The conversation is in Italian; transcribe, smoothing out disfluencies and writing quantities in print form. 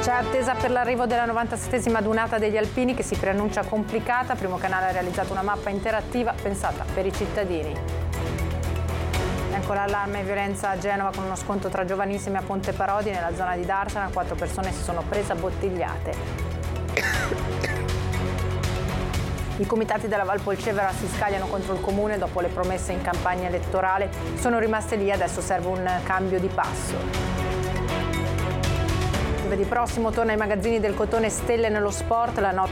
C'è attesa per l'arrivo della 97esima adunata degli alpini che si preannuncia complicata. Primo Canale ha realizzato una mappa interattiva pensata per i cittadini. E ancora allarme e violenza a Genova con uno scontro tra giovanissimi a Ponte Parodi nella zona di Darsena. 4 persone si sono prese a bottigliate. I comitati della Valpolcevera si scagliano contro il comune dopo le promesse in campagna elettorale. Sono rimaste lì, adesso serve un cambio di passo. Giovedì prossimo torna ai magazzini del cotone Stelle nello sport. La notte